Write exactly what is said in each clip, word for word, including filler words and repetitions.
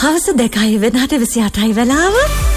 හවස දෙකයි වෙනාට විසි අටයි වෙලාව.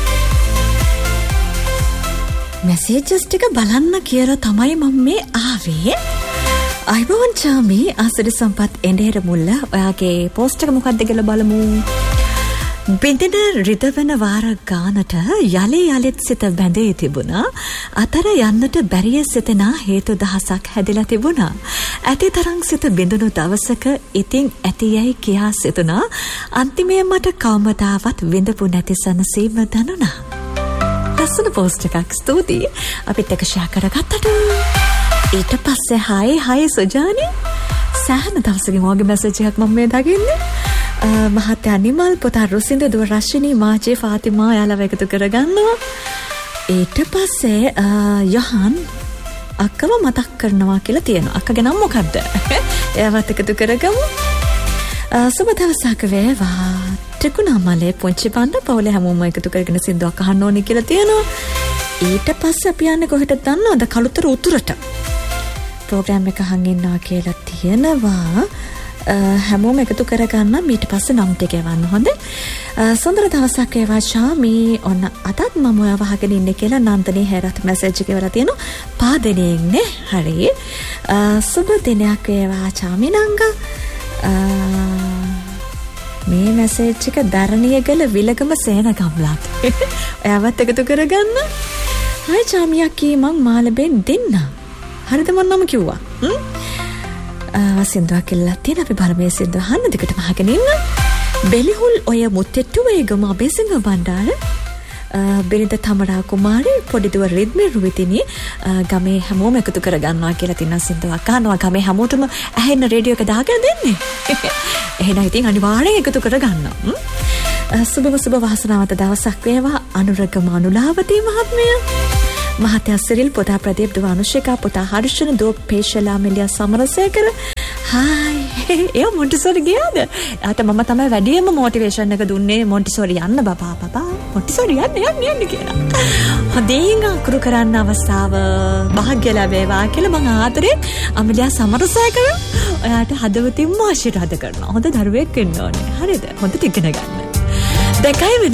මැසේජස් ටික බලන්න කියලා තමයි මම මේ ආවේ. අයිබෝන් චාමි ආසරි සම්පත් එඬේර මුල්ල ඔයාගේ පෝස්ට් එක මොකක්ද කියලා බලමු. බින්දින රිදවන වාර ගානට යලි යලිත් සිත බැඳී තිබුණා. අතර යන්නට බැරිය සිතෙනා හේතු දහසක් හැදිලා තිබුණා. ඇති තරම් සිත බිඳුණු දවසක ඉතින් ඇතියයි කියා සිතුණා. අන්තිමේ මට කවමදාවත් විඳපු නැති සනසීම දැනුණා. ලස්සන පෝස්ට් එකක් ස්තුතියි. අපිත් එක ෂෙයා කරගත්තට. ඊට පස්සේ හයි හයි සුජානි. සෑහෙන දවසකින් වගේ මැසේජ් එකක් මම මේ දකින්නේ. මහත්තයා නිමල් පුතා රුසින්ද දුව රශ්මිනී මාජේ ෆාතිමා යාළුවා එකතු කරගන්නවා. ඊට පස්සේ යහන් අක්කව මතක් කරනවා කියලා තියෙනවා. අක්කගේ නම මොකද්ද? එයාවත් එකතු කරගමු. සුබ දවසක් වේවා. ත්‍රිකුණාමලේ පුංචි බණ්ඩ පවුලේ හැමෝම එකතු කරගෙන සින්දුවක් අහන්න ඕනේ කියලා තියෙනවා. ඊට පස්සේ අපි යන්නේ කොහෙටද දන්නවද? කළුතර උතුරට. ප්‍රෝග්‍රෑම් එක අහන් ඉන්නවා කියලා තියෙනවා. හැමෝම එකතු කරගන්න ඊට පස්සේ නම් ටික එවන්න හොඳේ. සුන්දර දවසක් වේවා ශාමි. ඔන්න අදත් මම ඔයාව අහගෙන ඉන්නේ කියලා නන්දනී හැරත් මැසේජ් එක ඉවරලා තියෙනවා. පාදෙනේ ඉන්නේ. හරි. සුබ දිනයක් වේවා චාමි නංගා. මේ මැසේජ් එක දරණියගල විලගම සේනගම්ලාට. ඔයාවත් එකතු කරගන්න. හයි චාමි අක්කී මං මාළඹෙන් දෙන්න. හරිද මම නම කිව්වා. හ්ම්. සින්දුවක් කියලා තියෙන අපි බලමු මේ සින්දුව අහන්න දිගටම අහගෙන ඉන්න. බෙලිහුල් ඔය මුත්තෙට්ටුවේ ගම අබේසිංහ බණ්ඩාර බිරිඳ තමරා කුමාරි පොඩිදුව රිද්මි රුවිතිනි ගමේ හැමෝම එකතු කරගන්නවා කියලා තියෙන සින්දුවක් අහනවා. ගමේ හැමෝටම ඇහෙන්න රේඩියෝ එක දාගෙන දෙන්නේ. එහෙනම් ඉතින් අනිවාර්යෙන් එකතු කරගන්න. සුබම සුබ වාසනාවන්ත දවසක් වේවා අනුරගම අනුලාවතී මහත්මිය. මහත්තයා සිරිල් පුතා ප්‍රදීප් දුව අනුෂිකා පුතා හර්ෂණ දුව පේශලා මෙලියා සමරසේකර. හායි එයා මොන්ටිසෝරි ගියාද? ආත මම තමයි වැඩිම මොටිවේෂන් එක දුන්නේ මොන්ටිසෝරි යන්න බබා බබා මොන්ටිසෝරි යන්න යන්න යන්න කියලා. හදින් අකුරු කරන්න අවස්ථාව භාග්‍ය ලැබේවා කියලා මම ආදරේ අමලියා සමරසේකර ඔයාට හදවතින්ම ආශිර්වාද කරනවා. හොඳ දරුවෙක් වෙන්න ඕනේ. හරිද? හොඳට ඉගෙන ගන්න. දෙකයි